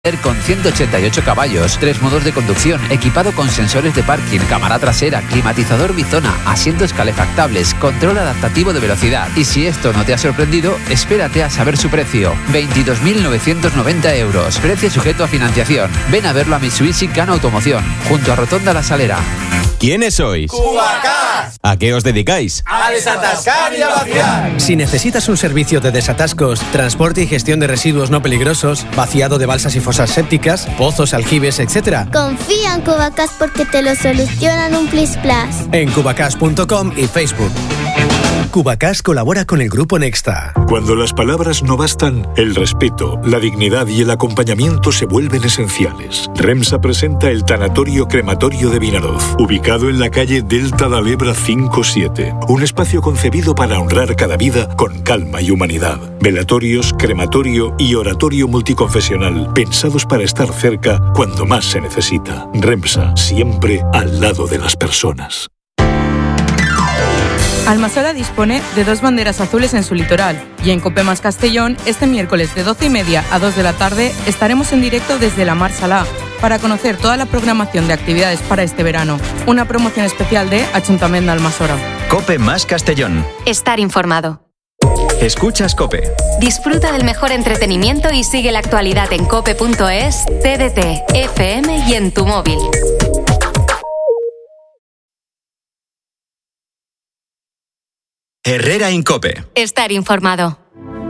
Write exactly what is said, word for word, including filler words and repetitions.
con ciento ochenta y ocho caballos, tres modos de conducción, equipado con sensores de parking, cámara trasera, climatizador bizona, asientos calefactables, control adaptativo de velocidad. Y si esto no te ha sorprendido, espérate a saber su precio. veintidós mil novecientos noventa euros. Precio sujeto a financiación. Ven a verlo a Mitsubishi Cano Automoción, junto a Rotonda La Salera. ¿Quiénes sois? ¡Cubacás! ¿A qué os dedicáis? ¡A desatascar y a vaciar! Si necesitas un servicio de desatascos, transporte y gestión de residuos no peligrosos, vaciado de balsas y fosas sépticas, pozos, aljibes, etcétera, confía en Cubacás porque te lo solucionan un plis plas. En cubacás punto com y Facebook. Cubacás colabora con el Grupo Nexta. Cuando las palabras no bastan, el respeto, la dignidad y el acompañamiento se vuelven esenciales. REMSA presenta el Tanatorio Crematorio de Vinaroz, ubicado en la calle Delta da Lebra cinco siete. Un espacio concebido para honrar cada vida con calma y humanidad. Velatorios, crematorio y oratorio multiconfesional, pensados para estar cerca cuando más se necesita. REMSA, siempre al lado de las personas. Almasola dispone de dos banderas azules en su litoral y en Cope Más Castellón este miércoles de doce y media a dos de la tarde estaremos en directo desde la Mar Salá para conocer toda la programación de actividades para este verano. Una promoción especial de Ayuntamiento de Almasora. Cope Más Castellón. Estar informado. Escuchas Cope. Disfruta del mejor entretenimiento y sigue la actualidad en cope punto es, T D T, F M y en tu móvil. Herrera Incope. Estar informado.